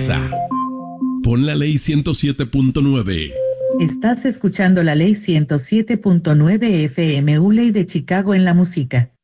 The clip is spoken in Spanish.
Exa. Pon la ley 107.9. Estás escuchando la ley 107.9 FM, Uley de Chicago en la música.